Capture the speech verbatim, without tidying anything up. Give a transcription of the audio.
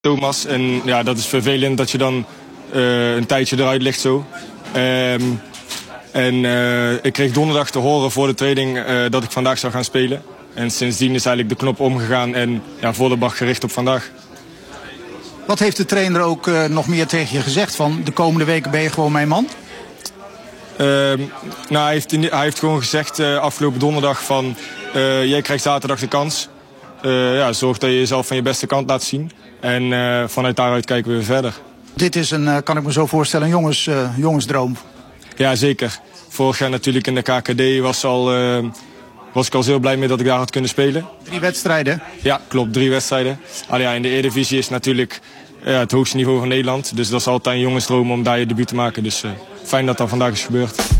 Thomas. En ja, dat is vervelend dat je dan uh, een tijdje eruit ligt zo. Um, en uh, ik kreeg donderdag te horen voor de training uh, dat ik vandaag zou gaan spelen. En sindsdien is eigenlijk de knop omgegaan en ja, volle bak gericht op vandaag. Wat heeft de trainer ook uh, nog meer tegen je gezegd? Van de komende weken ben je gewoon mijn man? Uh, nou, hij, heeft, hij heeft gewoon gezegd uh, afgelopen donderdag van uh, jij krijgt zaterdag de kans. Uh, ja, zorg dat je jezelf van je beste kant laat zien. En uh, vanuit daaruit kijken we weer verder. Dit is een, uh, kan ik me zo voorstellen, een jongens, uh, jongensdroom. Ja, zeker. Vorig jaar natuurlijk in de K K D was, al, uh, was ik al heel blij mee dat ik daar had kunnen spelen. Drie wedstrijden? Ja, klopt. Drie wedstrijden. Allee, ja, in de Eredivisie is natuurlijk uh, het hoogste niveau van Nederland. Dus dat is altijd een jongensdroom om daar je debuut te maken. Dus uh, fijn dat dat vandaag is gebeurd.